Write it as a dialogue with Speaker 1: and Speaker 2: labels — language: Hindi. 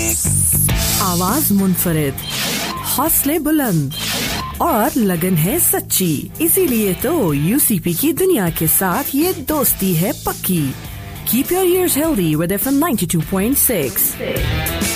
Speaker 1: आवाज मुनफरिद, हौसले बुलंद और लगन है सच्ची, इसीलिए तो यूसीपी की दुनिया के साथ ये दोस्ती है पक्की। Keep your ears healthy with FM 92.6.